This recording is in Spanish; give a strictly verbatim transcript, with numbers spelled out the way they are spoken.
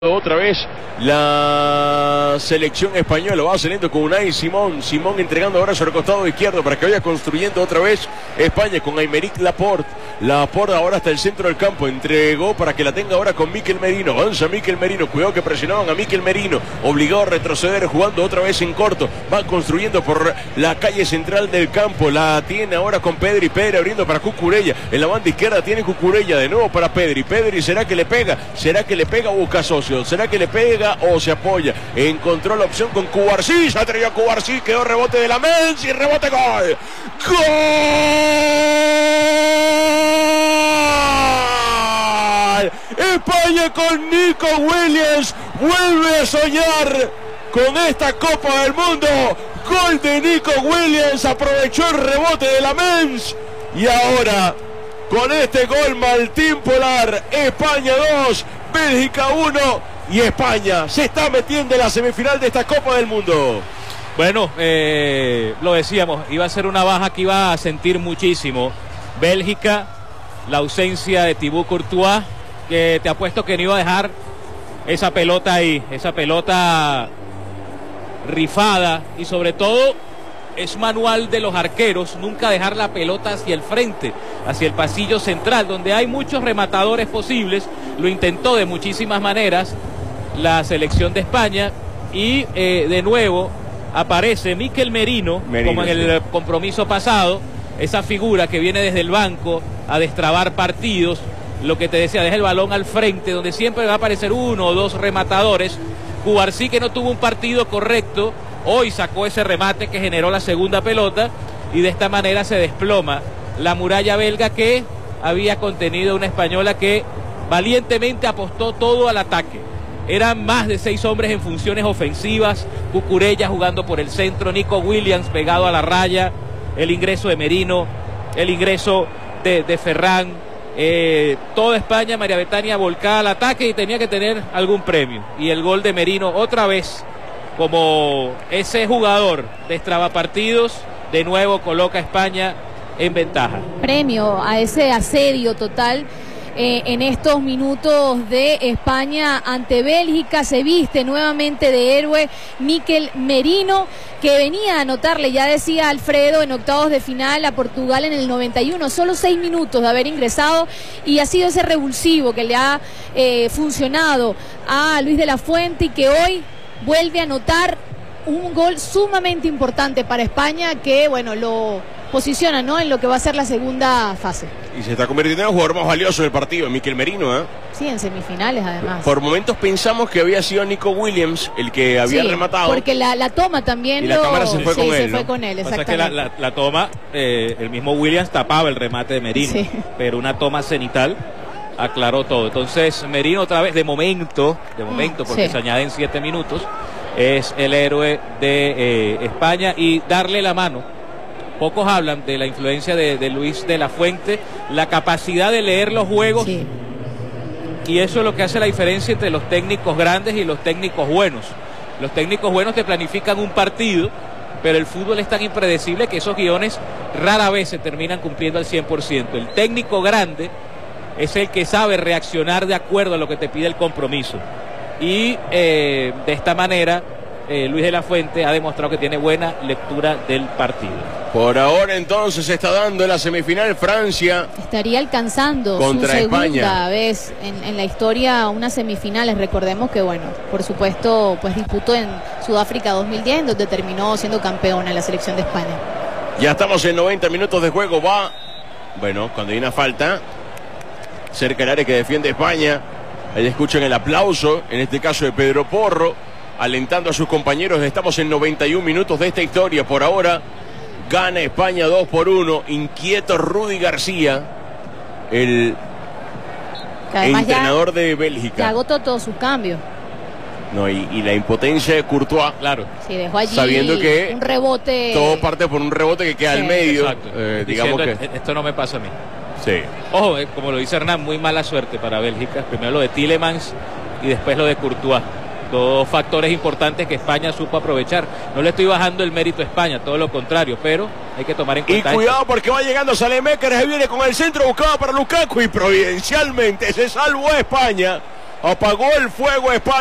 Otra vez la selección española va saliendo con Unai Simón. Simón entregando ahora sobre el costado izquierdo para que vaya construyendo otra vez España con Aymeric Laporte. Laporte ahora hasta el centro del campo. Entregó para que la tenga ahora con Mikel Merino. Avanza Mikel Merino. Cuidado que presionaban a Mikel Merino. Obligado a retroceder jugando otra vez en corto. Va construyendo por la calle central del campo. La tiene ahora con Pedri. Pedri abriendo para Cucurella. En la banda izquierda tiene Cucurella. De nuevo para Pedri. Pedri, ¿será que le pega? ¿Será que le pega o busca socio? ¿Será que le pega o se apoya? Encontró la opción con Cubarsí, se atrevió a Cubarsí, quedó rebote de la Mens y rebote gol. ¡Gol! España con Nico Williams vuelve a soñar con esta Copa del Mundo. Gol de Nico Williams, aprovechó el rebote de la Mens y ahora con este gol Martín Polar, España dos, Bélgica uno. Y España se está metiendo en la semifinal de esta Copa del Mundo. Bueno, eh, lo decíamos, iba a ser una baja que iba a sentir muchísimo. Bélgica, la ausencia de Thibaut Courtois, que te apuesto que no iba a dejar esa pelota ahí, esa pelota rifada. Y sobre todo, es manual de los arqueros, nunca dejar la pelota hacia el frente, hacia el pasillo central, donde hay muchos rematadores posibles. Lo intentó de muchísimas maneras la selección de España y eh, de nuevo aparece Mikel Merino, Merino como en el sí. compromiso pasado, esa figura que viene desde el banco a destrabar partidos, lo que te decía, deja el balón al frente, donde siempre va a aparecer uno o dos rematadores. Cubarsí, que no tuvo un partido correcto, hoy sacó ese remate que generó la segunda pelota y de esta manera se desploma la muralla belga, que había contenido una española que valientemente apostó todo al ataque. Eran más de seis hombres en funciones ofensivas, Cucurella jugando por el centro, Nico Williams pegado a la raya, el ingreso de Merino, el ingreso de, de Ferran, eh, toda España, María Betania, volcada al ataque y tenía que tener algún premio. Y el gol de Merino otra vez, como ese jugador destraba partidos, de nuevo coloca a España en ventaja. Premio a ese asedio total eh, en estos minutos de España ante Bélgica. Se viste nuevamente de héroe Mikel Merino, que venía a anotarle, ya decía Alfredo, en octavos de final a Portugal en el noventa y uno, solo seis minutos de haber ingresado, y ha sido ese revulsivo que le ha eh, funcionado a Luis de la Fuente y que hoy vuelve a anotar un gol sumamente importante para España, que bueno, lo posiciona, ¿no?, en lo que va a ser la segunda fase. Y se está convirtiendo en el jugador más valioso del partido, Mikel Merino, ¿eh? Sí, en semifinales además. Por momentos pensamos que había sido Nico Williams el que había sí, rematado. Porque la, la toma también y lo... la cámara se fue sí, con se él, fue ¿no? con él, exactamente. O sea que la, la, la toma, eh, el mismo Williams tapaba el remate de Merino, sí, pero una toma cenital aclaró todo. Entonces Merino otra vez, de momento, de momento, porque sí, se añaden siete minutos, es el héroe de eh, España. Y darle la mano, pocos hablan de la influencia de, de Luis de la Fuente, la capacidad de leer los juegos, sí, y eso es lo que hace la diferencia entre los técnicos grandes y los técnicos buenos. Los técnicos buenos te planifican un partido, pero el fútbol es tan impredecible que esos guiones rara vez se terminan cumpliendo al cien por ciento. El técnico grande es el que sabe reaccionar de acuerdo a lo que te pide el compromiso. Y eh, de esta manera eh, Luis de la Fuente ha demostrado que tiene buena lectura del partido. Por ahora entonces se está dando en la semifinal. Francia estaría alcanzando contra su segunda España. vez en, en la historia unas semifinales. Recordemos que bueno, por supuesto, pues disputó en Sudáfrica dos mil diez, donde terminó siendo campeona en la selección de España. Ya estamos en noventa minutos de juego. Va, bueno, cuando hay una falta cerca del área que defiende España, ahí escuchan el aplauso, en este caso de Pedro Porro, alentando a sus compañeros. Estamos en noventa y un minutos de esta historia. Por ahora gana España dos por uno. Inquieto Rudy García, el entrenador ya, de Bélgica. Ya agotó todos sus cambios. No, y, y la impotencia de Courtois, claro, sí, dejó allí sabiendo que un rebote, todo parte por un rebote que queda sí, al medio. Eh, digamos Diciendo, que esto no me pasa a mí. Sí. Ojo, eh, como lo dice Hernán, muy mala suerte para Bélgica. Primero lo de Tielemans y después lo de Courtois. Dos factores importantes que España supo aprovechar. No le estoy bajando el mérito a España, todo lo contrario, pero hay que tomar en cuenta. Y cuidado esto, porque va llegando Saelemaekers, viene con el centro, buscaba para Lukaku y providencialmente se salvó a España Apagó el fuego España.